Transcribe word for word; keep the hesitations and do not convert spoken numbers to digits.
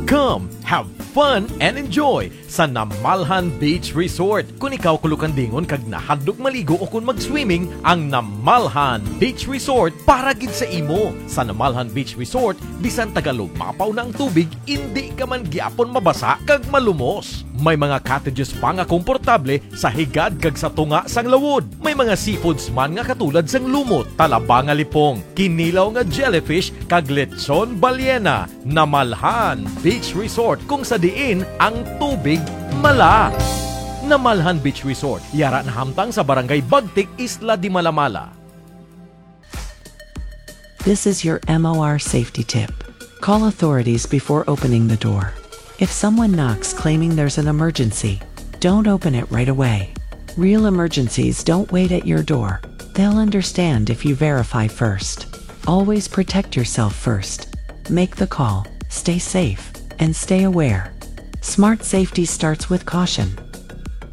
Come, have fun and enjoy sa Namalhan Beach Resort. Kung ikaw kulukan dingon kag nahadlok maligo o kung mag-swimming, ang Namalhan Beach Resort para gid sa imo. Sa Namalhan Beach Resort, bisan tagalumapaw na ang tubig, hindi ka man giapon mabasa kag malumos. May mga cottages pa nga komportable sa higad kag sa tunga sang lawod. May mga seafoods man nga katulad sang lumot, talaba nga lipong, kinilaw nga jellyfish kag lechon balyena. Namalhan Beach Resort, kung sa diin ang tubig mala. Namalhan Beach Resort, yara na hamtang sa Barangay Bagtik, Isla di Malamala. This is your M O R safety tip. Call authorities before opening the door. If someone knocks claiming there's an emergency, don't open it right away. Real emergencies don't wait at your door. They'll understand if you verify first. Always protect yourself first. Make the call, stay safe, and stay aware. Smart safety starts with caution.